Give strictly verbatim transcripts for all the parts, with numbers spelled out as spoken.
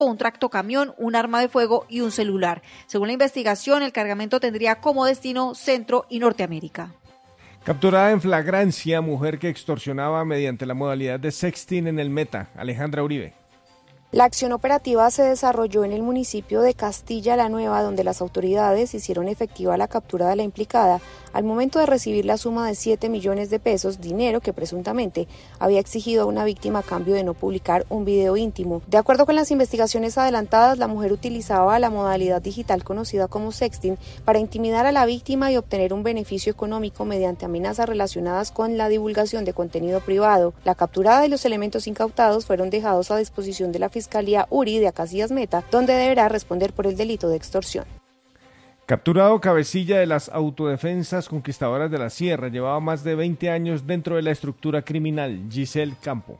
un tractocamión, un arma de fuego y un celular. Según la investigación, el cargamento tendría como destino Centro y Norteamérica. Capturada en flagrancia, mujer que extorsionaba mediante la modalidad de sexting en el Meta. Alejandra Uribe. La acción operativa se desarrolló en el municipio de Castilla la Nueva, donde las autoridades hicieron efectiva la captura de la implicada al momento de recibir la suma de siete millones de pesos, dinero que presuntamente había exigido a una víctima a cambio de no publicar un video íntimo. De acuerdo con las investigaciones adelantadas, la mujer utilizaba la modalidad digital conocida como sexting para intimidar a la víctima y obtener un beneficio económico mediante amenazas relacionadas con la divulgación de contenido privado. La capturada y los elementos incautados fueron dejados a disposición de la Fiscalía URI de Acacias Meta, donde deberá responder por el delito de extorsión. Capturado cabecilla de las autodefensas conquistadoras de la Sierra, llevaba más de veinte años dentro de la estructura criminal. Giselle Campo.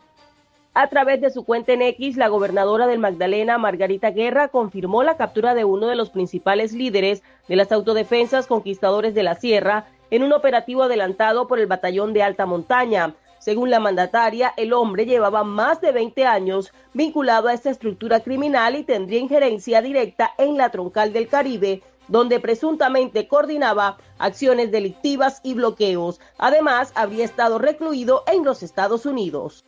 A través de su cuenta en X, la gobernadora del Magdalena, Margarita Guerra, confirmó la captura de uno de los principales líderes de las autodefensas conquistadores de la Sierra en un operativo adelantado por el Batallón de Alta Montaña. Según la mandataria, el hombre llevaba más de veinte años vinculado a esta estructura criminal y tendría injerencia directa en la Troncal del Caribe, donde presuntamente coordinaba acciones delictivas y bloqueos. Además, habría estado recluido en los Estados Unidos.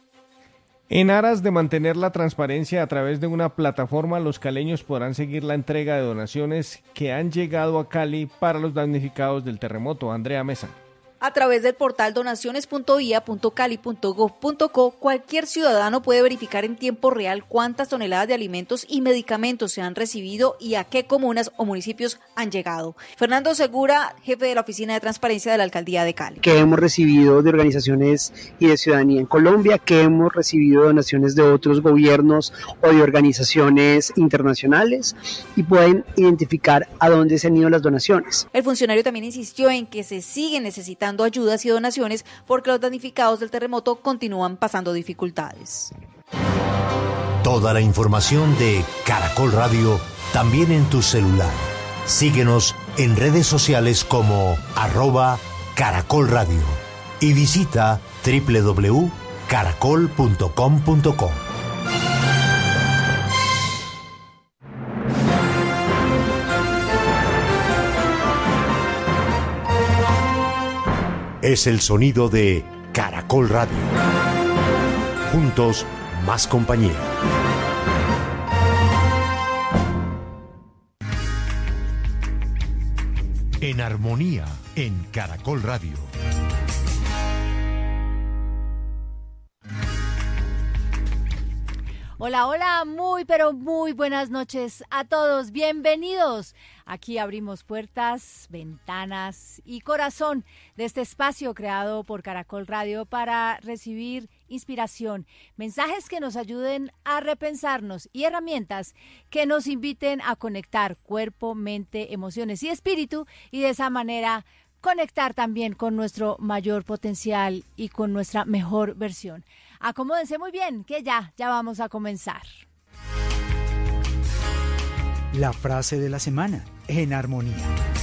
En aras de mantener la transparencia a través de una plataforma, los caleños podrán seguir la entrega de donaciones que han llegado a Cali para los damnificados del terremoto. Andrea Mesa. A través del portal donaciones punto i a punto cali punto gov punto co, cualquier ciudadano puede verificar en tiempo real cuántas toneladas de alimentos y medicamentos se han recibido y a qué comunas o municipios han llegado. Fernando Segura, jefe de la Oficina de Transparencia de la Alcaldía de Cali. Que hemos recibido de organizaciones y de ciudadanía en Colombia, que hemos recibido donaciones de otros gobiernos o de organizaciones internacionales y pueden identificar a dónde se han ido las donaciones. El funcionario también insistió en que se siguen necesitando ayudas y donaciones porque los damnificados del terremoto continúan pasando dificultades. Toda la información de Caracol Radio también en tu celular. Síguenos en redes sociales como arroba Caracol Radio y visita doble u doble u doble u punto caracol punto com punto co. Es el sonido de Caracol Radio. Juntos, más compañía. En armonía, en Caracol Radio. Hola, hola, muy pero muy buenas noches a todos, bienvenidos. Aquí abrimos puertas, ventanas y corazón de este espacio creado por Caracol Radio para recibir inspiración, mensajes que nos ayuden a repensarnos y herramientas que nos inviten a conectar cuerpo, mente, emociones y espíritu y de esa manera conectar también con nuestro mayor potencial y con nuestra mejor versión. Acomódense muy bien, que ya, ya vamos a comenzar. La frase de la semana, en armonía.